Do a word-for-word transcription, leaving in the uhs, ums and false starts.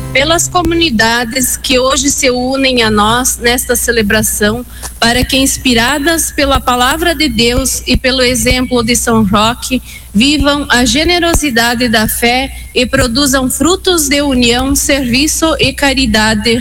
pelas comunidades que hoje se unem a nós nesta celebração, para que, inspiradas pela palavra de Deus e pelo exemplo de São Roque, vivam a generosidade da fé e produzam frutos de união, serviço e caridade.